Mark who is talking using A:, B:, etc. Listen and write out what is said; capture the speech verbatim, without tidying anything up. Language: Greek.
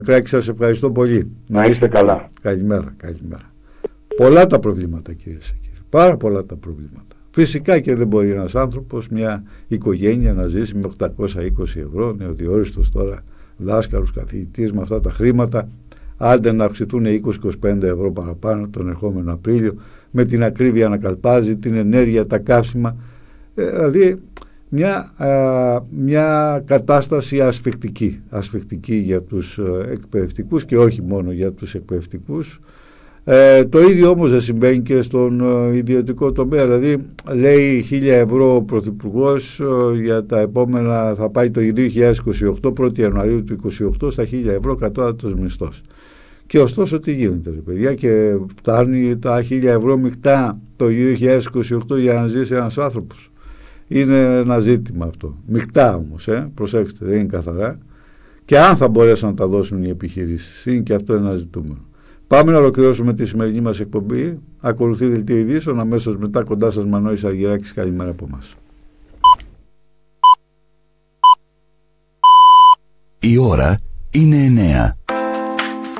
A: Κράκη, σας ευχαριστώ πολύ.
B: Να είστε καλά.
A: Καλημέρα, καλημέρα. Πολλά τα προβλήματα, κύριε και κύριοι. Πάρα πολλά τα προβλήματα. Φυσικά και δεν μπορεί ένας άνθρωπος, μια οικογένεια να ζήσει με οκτακόσια είκοσι ευρώ, νεοδιόριστος τώρα, δάσκαλος, καθηγητής, με αυτά τα χρήματα. Άντε να αυξηθούν είκοσι με είκοσι πέντε ευρώ παραπάνω τον ερχόμενο Απρίλιο, με την ακρίβεια να καλπάζει, την ενέργεια, τα καύσιμα. Ε, δηλαδή μια, α, μια κατάσταση ασφικτική, ασφικτική για τους εκπαιδευτικούς και όχι μόνο για τους εκπαιδευτικούς. Ε, το ίδιο όμως δεν συμβαίνει και στον ε, ιδιωτικό τομέα. Δηλαδή λέει χίλια ευρώ ο Πρωθυπουργός ε, για τα επόμενα, θα πάει το δύο χιλιάδες είκοσι οκτώ, πρώτη Ιανουαρίου του είκοσι οκτώ, στα χίλια ευρώ κατώτατος μισθός. Και ωστόσο τι γίνεται, ρε παιδιά, και φτάνει τα χίλια ευρώ μεικτά το δύο χιλιάδες είκοσι οκτώ για να ζήσει ένας άνθρωπος? Είναι ένα ζήτημα αυτό. Μεικτά όμως, ε, προσέξτε, δεν είναι καθαρά. Και αν θα μπορέσουν να τα δώσουν οι επιχειρήσεις, είναι και αυτό ένα ζητούμενο. Πάμε να ολοκληρώσουμε τη σημερινή μας εκπομπή. Ακολουθεί δελτίο ειδήσεων, αμέσως μετά κοντά σας Μανώης Αργυράκης. Καλημέρα από εμάς.
C: Η ώρα είναι εννέα.